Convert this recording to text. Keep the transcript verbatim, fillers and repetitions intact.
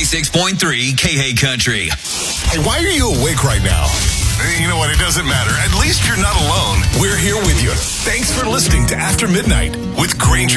ninety-six point three K H Country. Hey, why are you awake right now? You know what? It doesn't matter. At least you're not alone. We're here with you. Thanks for listening to After Midnight with Granger.